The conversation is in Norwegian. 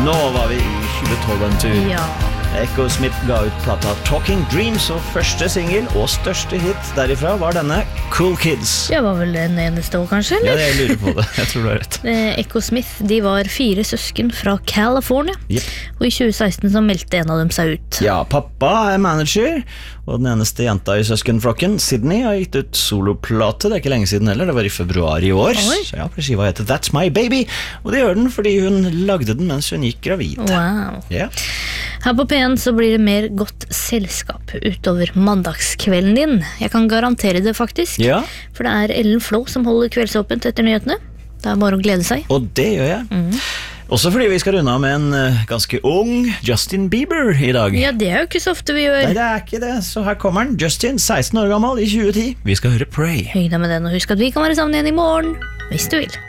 Nå var vi i 2012 en tur. Ja. Echo Smith ga ut plata Talking Dreams, og første single og største hit derifra var denne Cool Kids. Det var vel den eneste år, kanskje, eller? Ja, jeg lurer på det. Jeg tror du har rett. Echo Smith, de var 4 søsken fra California. Yep. Og i 2016 så meldte en av dem seg ut. Ja, pappa er manager, og den eneste jenta i søskenflokken, Sydney, har gitt ut soloplate. Det er ikke lenge siden heller, det var i februar i år. Oi. Så ja, skiva heter That's My Baby, og det gjør den fordi hun lagde den mens hun gikk gravid. Wow. Ja. Her på P1 så blir det mer godt selskap utover mandagskvelden din. Jeg kan garantere det faktisk. Ja. For det er Ellen Flow som holder kveldsåpent etter nyhetene. Det er bare å glede seg. Og det gjør jeg. Også fordi vi skal runde av med en ganske ung Justin Bieber i dag. Ja, det er jo ikke så ofte vi gjør. Nei, det er ikke det, så her kommer han. Justin, 16 år gammel i 2010. Vi skal høre Pray. Hygg deg med den, og husk at vi kan være sammen igjen i morgen, hvis du vil.